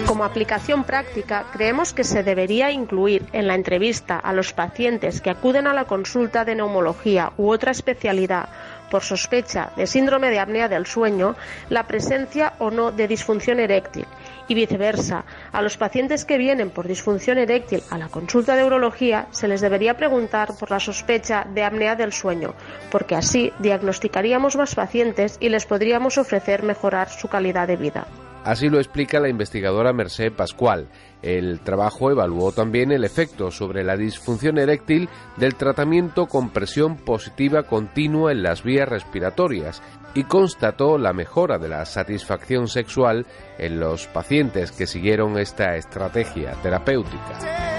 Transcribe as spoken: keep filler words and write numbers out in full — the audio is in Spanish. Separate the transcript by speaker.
Speaker 1: Como aplicación práctica, creemos que se debería incluir en la entrevista a los pacientes que acuden a la consulta de neumología u otra especialidad por sospecha de síndrome de apnea del sueño la presencia o no de disfunción eréctil, y viceversa. A los pacientes que vienen por disfunción eréctil a la consulta de urología se les debería preguntar por la sospecha de apnea del sueño, porque así diagnosticaríamos más pacientes y les podríamos ofrecer mejorar su calidad de vida.
Speaker 2: Así lo explica la investigadora Mercè Pascual. El trabajo evaluó también el efecto sobre la disfunción eréctil del tratamiento con presión positiva continua en las vías respiratorias y constató la mejora de la satisfacción sexual en los pacientes que siguieron esta estrategia terapéutica.